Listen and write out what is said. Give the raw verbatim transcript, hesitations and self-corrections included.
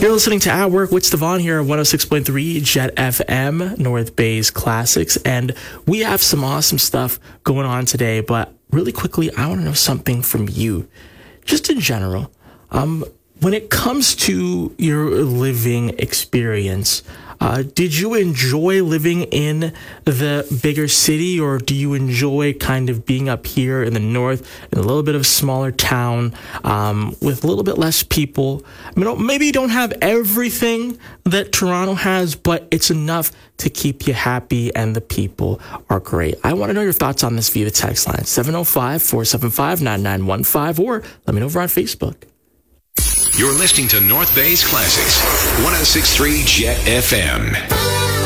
You're listening to At Work with Stefan here on one oh six point three Jet F M, North Bay's Classics. And we have some awesome stuff going on today. But really quickly, I want to know something from you. Just in general, um, when it comes to your living experience, uh, did you enjoy living in the bigger city, or do you enjoy kind of being up here in the north in a little bit of a smaller town um, with a little bit less people? I mean, maybe you don't have everything that Toronto has, but it's enough to keep you happy and the people are great. I want to know your thoughts on this via the text line, seven oh five, four seven five, nine nine one five, or let me know over on Facebook. You're listening to North Bay's Classics, one oh six point three Jet F M.